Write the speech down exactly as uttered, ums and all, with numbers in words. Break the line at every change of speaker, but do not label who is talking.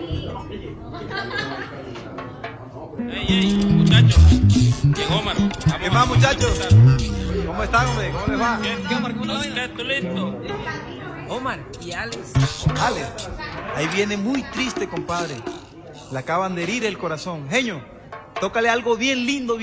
Ey, ey, muchachos. Llegó Omar. Vamos
¿Qué más,
a
muchachos?
empezar.
¿Cómo están, hombre? ¿Cómo les va?
¿Qué, qué Omar? ¿Cómo la vaina? ¿Tú listo?
Omar y Alex.
Ale, ahí viene muy triste, compadre. Le acaban de herir el corazón. Genio, tócale algo bien lindo.